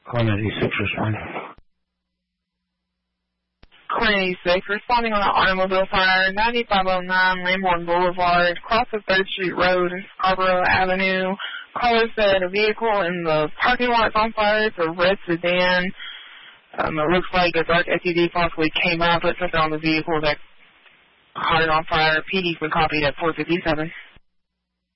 Call 96, respond. Call 96, responding on an automobile fire, 9509 Lamborn Boulevard, across the 3rd Street Road in Scarborough Avenue. Caller said a vehicle in the parking lot is on fire. It's a red sedan. It looks like a dark SUV possibly came out, put something on the vehicle that caught it on fire. PD's been copied at 457.